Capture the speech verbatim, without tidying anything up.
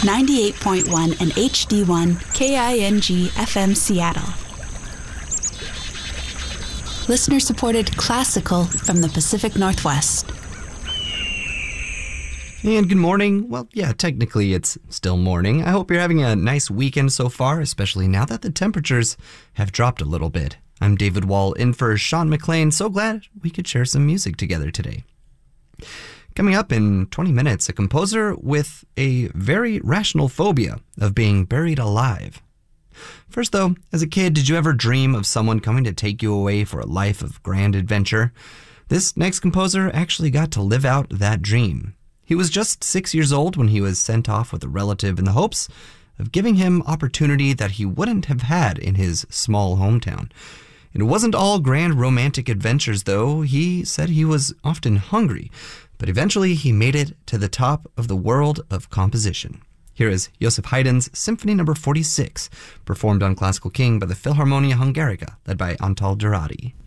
ninety-eight point one and H D one K I N G F M Seattle. Listener-supported classical from the Pacific Northwest. And good morning. Well, yeah, technically it's still morning. I hope you're having a nice weekend so far, especially now that the temperatures have dropped a little bit. I'm David Wall in for Sean McLean. So glad we could share some music together today. Coming up in twenty minutes, a composer with a very rational phobia of being buried alive. First though, as a kid, did you ever dream of someone coming to take you away for a life of grand adventure? This next composer actually got to live out that dream. He was just six years old when he was sent off with a relative in the hopes of giving him opportunity that he wouldn't have had in his small hometown. It wasn't all grand romantic adventures, though. He said he was often hungry, but eventually he made it to the top of the world of composition. Here is Joseph Haydn's Symphony number forty-six, performed on Classical King by the Philharmonia Hungarica, led by Antal Dorati.